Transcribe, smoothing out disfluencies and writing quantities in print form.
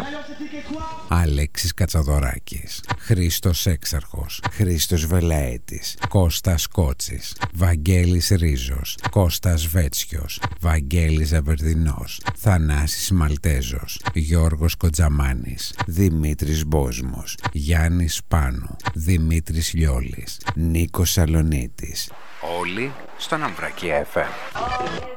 Αλέξης Κατσαδωράκης, Χρήστος Έξαρχος, Χρήστος Βελαέτης, Κώστας Κότσης, Βαγγέλης Ρίζος, Κώστας Βέτσιος, Βαγγέλης Ζαβερδινός, Θανάσης Μαλτέζος, Γιώργος Κοντζαμάνης, Δημήτρης Μπόσμος, Γιάννης Πάνου, Δημήτρης Λιόλης, Νίκος Σαλονίτης. Όλοι στον Αμβρακή FM.